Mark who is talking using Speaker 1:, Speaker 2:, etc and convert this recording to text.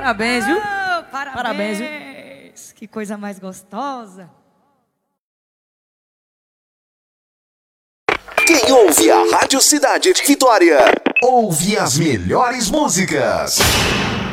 Speaker 1: Parabéns, viu?
Speaker 2: Parabéns.
Speaker 1: Parabéns, viu?
Speaker 2: Que coisa mais gostosa.
Speaker 3: Quem ouve a Rádio Cidade de Vitória, ouve as melhores músicas.